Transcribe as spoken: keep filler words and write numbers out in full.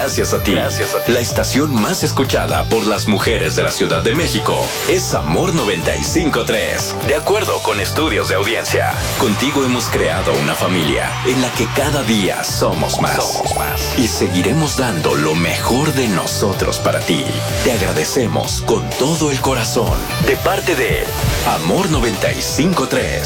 gracias a ti. Gracias a ti. La estación más escuchada por las mujeres de la Ciudad de México es Amor noventa y cinco punto tres. De acuerdo con estudios de audiencia, contigo hemos creado una familia en la que cada día somos más. Somos más. Y seguiremos dando lo mejor de nosotros para ti. Te agradecemos con todo el corazón. De parte de Amor noventa y cinco punto tres.